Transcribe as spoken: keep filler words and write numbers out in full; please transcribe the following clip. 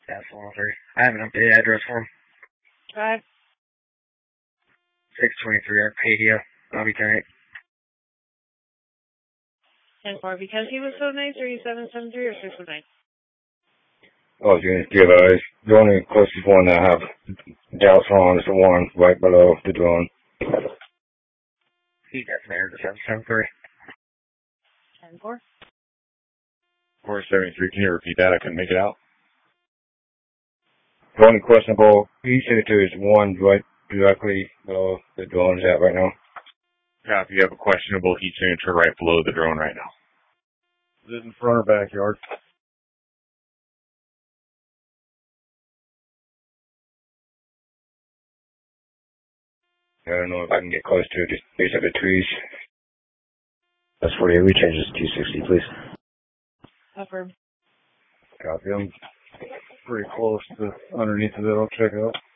That's one oh three. I have an updated address for him. Five. six twenty-three Arcadia, Lobby ten eight. ten four, because he was so nice, are you seven seven three or six one nine? Oh, unit give eyes. The only closest one I have doubts on is the one right below the drone. He got there to seven seven three. ten four. four seventy-three, can you repeat that? I couldn't make it out. The only questionable heat signature is one right directly below the drone is at right now. Yeah, if you have a questionable heat signature right below the drone right now. Is it in front or backyard? I don't know if I can get close to it, just base of the trees. That's forty-eight, we change this to two sixty, please. Upper. Copy. I'm pretty close to underneath of it. I'll check it out.